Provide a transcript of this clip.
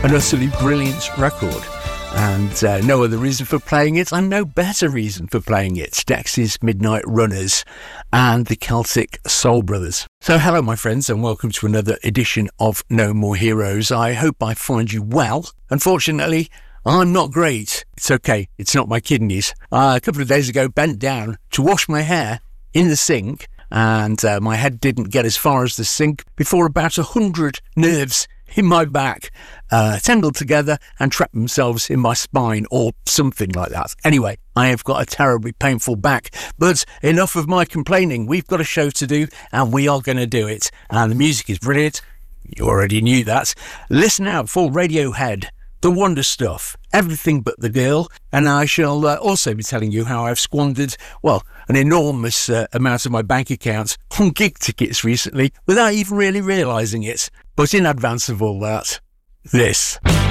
An utterly brilliant record, and no other reason for playing it, and no better reason for playing it. Dexys Midnight Runners and the Celtic Soul Brothers. So hello my friends, and welcome to another edition of No More Heroes. I hope I find you well. Unfortunately, I'm not great. It's okay, it's not my kidneys. A couple of days ago, bent down to wash my hair in the sink, and my head didn't get as far as the sink before about 100 nerves in my back tangled together and trapped themselves in my spine or something like that. Anyway, I have got a terribly painful back, but enough of my complaining. We've got a show to do and we are going to do it. And the music is brilliant. You already knew that. Listen out for Radiohead, The Wonder Stuff, Everything But the Girl, and I shall also be telling you how I've squandered, well, an enormous amount of my bank account on gig tickets recently without even really realising it. But in advance of all that, this.